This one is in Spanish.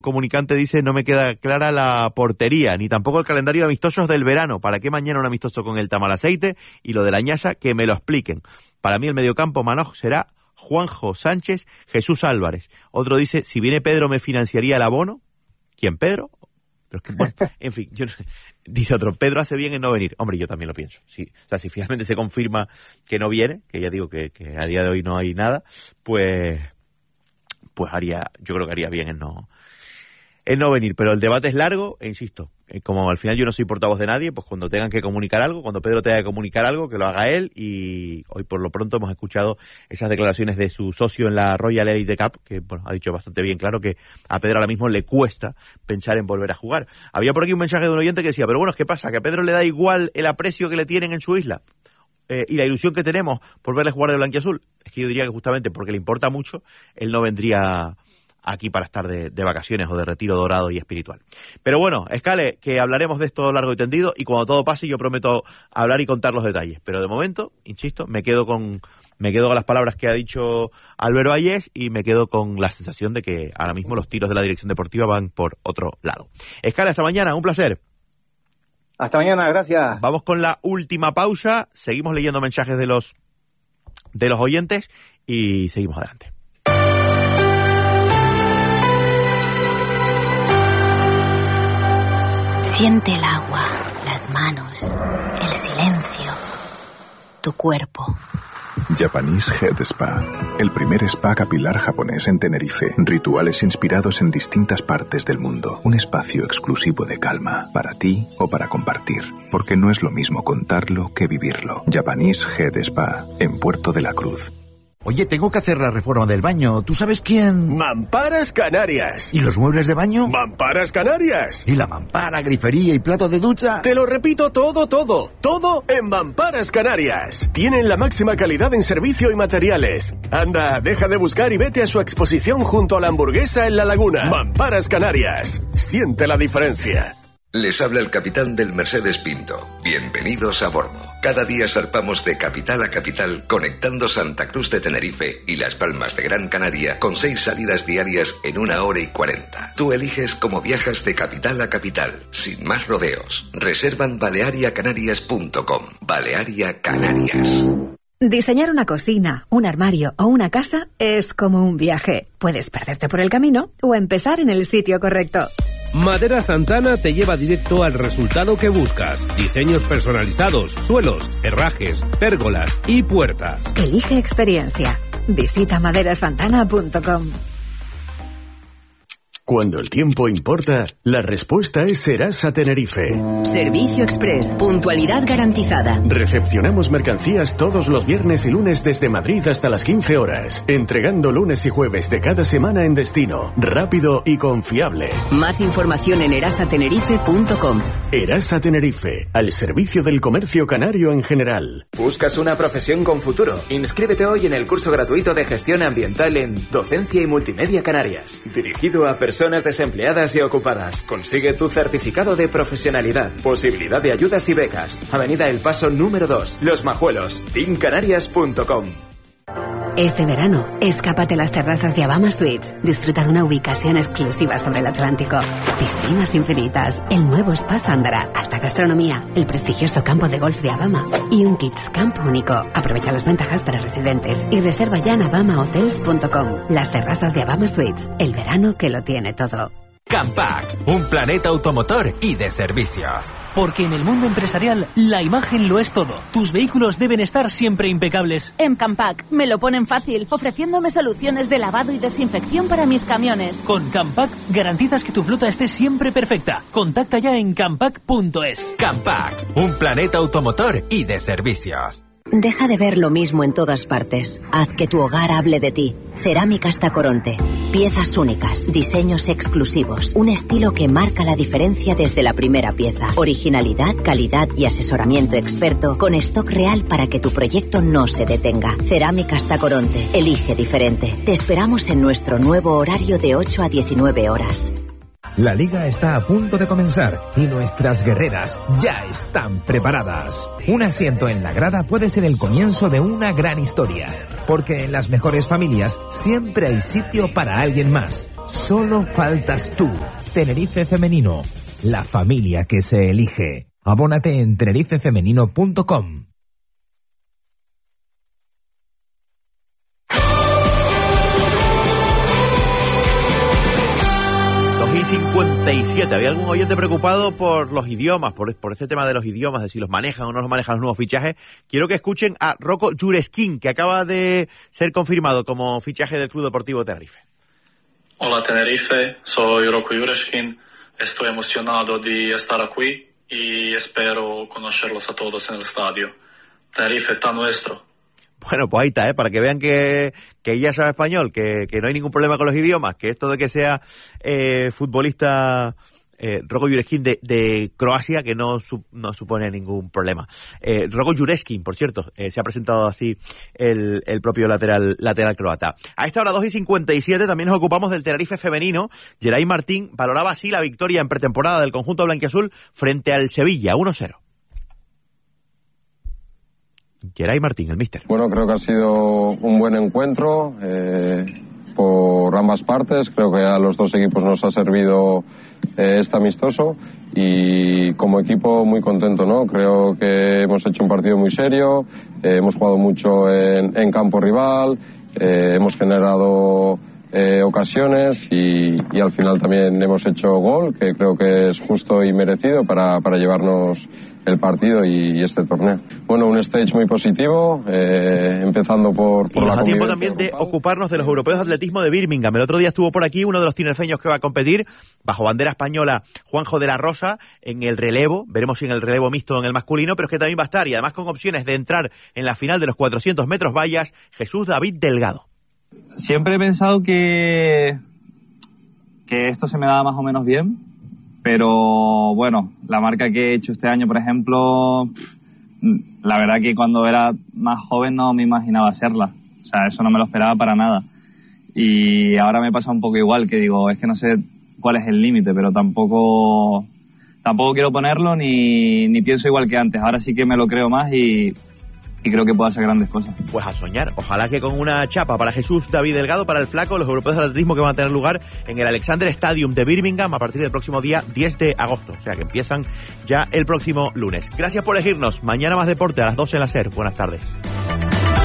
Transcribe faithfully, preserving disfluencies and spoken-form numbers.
Comunicante dice, no me queda clara la portería, ni tampoco el calendario de amistosos del verano. ¿Para qué mañana un amistoso con el Tamalaceite? Y lo de la Ñasa, que me lo expliquen. Para mí el mediocampo Manoj será Juanjo Sánchez, Jesús Álvarez. Otro dice, si viene Pedro me financiaría el abono. ¿Quién, Pedro? Pero es que, bueno, en fin, yo no sé. Dice otro, Pedro hace bien en no venir. Hombre, yo también lo pienso. Sí. O sea, si finalmente se confirma que no viene, que ya digo que, que a día de hoy no hay nada, pues, pues haría, yo creo que haría bien en no... Es no venir, pero el debate es largo e insisto, como al final yo no soy portavoz de nadie, pues cuando tengan que comunicar algo, cuando Pedro tenga que comunicar algo, que lo haga él. Y hoy por lo pronto hemos escuchado esas declaraciones de su socio en la Royal Elite Cup, que bueno, ha dicho bastante bien claro que a Pedro ahora mismo le cuesta pensar en volver a jugar. Había por aquí un mensaje de un oyente que decía, pero bueno, ¿qué pasa? ¿Que a Pedro le da igual el aprecio que le tienen en su isla? Eh, y la ilusión que tenemos por verle jugar de blanquiazul. Es que yo diría que justamente porque le importa mucho, él no vendría aquí para estar de, de vacaciones o de retiro dorado y espiritual. Pero bueno, Escale, que hablaremos de esto largo y tendido, y cuando todo pase yo prometo hablar y contar los detalles. Pero de momento, insisto, me quedo con me quedo con las palabras que ha dicho Álvaro Ayés y me quedo con la sensación de que ahora mismo los tiros de la dirección deportiva van por otro lado. Escale, hasta mañana, un placer. Hasta mañana, gracias. Vamos con la última pausa, seguimos leyendo mensajes de los de los oyentes y seguimos adelante. Siente el agua, las manos, el silencio, tu cuerpo. Japanese Head Spa, el primer spa capilar japonés en Tenerife. Rituales inspirados en distintas partes del mundo. Un espacio exclusivo de calma, para ti o para compartir. Porque no es lo mismo contarlo que vivirlo. Japanese Head Spa, en Puerto de la Cruz. Oye, tengo que hacer la reforma del baño. ¿Tú sabes quién? Mamparas Canarias. ¿Y los muebles de baño? Mamparas Canarias. ¿Y la mampara, grifería y plato de ducha? Te lo repito todo, todo, todo en Mamparas Canarias. Tienen la máxima calidad en servicio y materiales. Anda, deja de buscar y vete a su exposición junto a la Hamburguesa en La Laguna. Mamparas Canarias. Siente la diferencia. Les habla el capitán del Mercedes Pinto. Bienvenidos a bordo. Cada día zarpamos de capital a capital, conectando Santa Cruz de Tenerife y Las Palmas de Gran Canaria con seis salidas diarias en una hora y cuarenta. Tú eliges cómo viajas de capital a capital, sin más rodeos. Reserva en balearia canarias punto com. Balearia Canarias. Diseñar una cocina, un armario o una casa es como un viaje. Puedes perderte por el camino o empezar en el sitio correcto. Madera Santana te lleva directo al resultado que buscas. Diseños personalizados, suelos, herrajes, pérgolas y puertas. Elige experiencia. Visita madera santana punto com. Cuando el tiempo importa, la respuesta es Serasa Tenerife. Servicio Express, puntualidad garantizada. Recepcionamos mercancías todos los viernes y lunes desde Madrid hasta las quince horas, entregando lunes y jueves de cada semana en destino, rápido y confiable. Más información en erasa tenerife punto com. Erasa Tenerife, al servicio del comercio canario en general. ¿Buscas una profesión con futuro? Inscríbete hoy en el curso gratuito de gestión ambiental en Docencia y Multimedia Canarias, dirigido a personas Personas desempleadas y ocupadas. Consigue tu certificado de profesionalidad. Posibilidad de ayudas y becas. Avenida El Paso número dos, Los Majuelos, team canarias punto com. Este verano, escápate a las terrazas de Abama Suites. Disfruta de una ubicación exclusiva sobre el Atlántico. Piscinas infinitas, el nuevo Spa Sándara, alta gastronomía, el prestigioso campo de golf de Abama y un Kids Camp único. Aprovecha las ventajas para residentes y reserva ya en abama hotels punto com. Las terrazas de Abama Suites, el verano que lo tiene todo. Campac, un planeta automotor y de servicios. Porque en el mundo empresarial, la imagen lo es todo. Tus vehículos deben estar siempre impecables. En Campac me lo ponen fácil, ofreciéndome soluciones de lavado y desinfección para mis camiones. Con Campac garantizas que tu flota esté siempre perfecta. Contacta ya en campac punto es. Campac, un planeta automotor y de servicios. Deja de ver lo mismo en todas partes. Haz que tu hogar hable de ti. Cerámicas Tacoronte. Piezas únicas, diseños exclusivos, un estilo que marca la diferencia desde la primera pieza. Originalidad, calidad y asesoramiento experto con stock real para que tu proyecto no se detenga. Cerámicas Tacoronte. Elige diferente. Te esperamos en nuestro nuevo horario de ocho a diecinueve horas. La liga está a punto de comenzar y nuestras guerreras ya están preparadas. Un asiento en la grada puede ser el comienzo de una gran historia, porque en las mejores familias siempre hay sitio para alguien más. Solo faltas tú. Tenerife Femenino, la familia que se elige. Abónate en tenerife femenino punto com. dos y cincuenta y siete. ¿Había algún oyente preocupado por los idiomas, por, por este tema de los idiomas, de si los manejan o no los manejan los nuevos fichajes? Quiero que escuchen a Rocco Jurečkin, que acaba de ser confirmado como fichaje del Club Deportivo Tenerife. Hola Tenerife, soy Rocco Jurečkin. Estoy emocionado de estar aquí y espero conocerlos a todos en el estadio. Tenerife está nuestro. Bueno, pues ahí está, ¿eh? Para que vean que, que ella sabe español, que, que no hay ningún problema con los idiomas, que esto de que sea eh, futbolista eh, Rocco Jurečkin de, de Croacia, que no, su, no supone ningún problema. Eh, Rocco Jurečkin, por cierto, eh, se ha presentado así el, el propio lateral, lateral croata. A esta hora dos y cincuenta y siete también nos ocupamos del Tenerife femenino. Geray Martín valoraba así la victoria en pretemporada del conjunto blanquiazul frente al Sevilla, uno cero. Geray Martín, el míster. Bueno, creo que ha sido un buen encuentro eh, por ambas partes. Creo que a los dos equipos nos ha servido eh, este amistoso y como equipo muy contento, ¿no? Creo que hemos hecho un partido muy serio, eh, hemos jugado mucho en, en campo rival, eh, hemos generado eh, ocasiones y, y al final también hemos hecho gol, que creo que es justo y merecido para, para llevarnos el partido y este torneo. Bueno, un stage muy positivo, eh, empezando por, por y la nos da tiempo también grupal. de ocuparnos de los europeos de atletismo de Birmingham. El otro día estuvo por aquí uno de los tinerfeños que va a competir bajo bandera española, Juanjo de la Rosa, en el relevo. Veremos si en el relevo mixto o en el masculino, pero es que también va a estar, y además con opciones de entrar en la final de los cuatrocientos metros vallas, Jesús David Delgado. Siempre he pensado que, que esto se me daba más o menos bien, pero bueno, la marca que he hecho este año, por ejemplo, la verdad que cuando era más joven no me imaginaba hacerla. O sea, eso no me lo esperaba para nada. Y ahora me pasa un poco igual, que digo, es que no sé cuál es el límite, pero tampoco tampoco quiero ponerlo ni, ni pienso igual que antes. Ahora sí que me lo creo más y... y creo que puede hacer grandes cosas. Pues a soñar. Ojalá que con una chapa para Jesús David Delgado, para el flaco, los europeos del atletismo que van a tener lugar en el Alexander Stadium de Birmingham a partir del próximo día diez de agosto. O sea que empiezan ya el próximo lunes. Gracias por elegirnos. Mañana más deporte a las doce en la SER. Buenas tardes.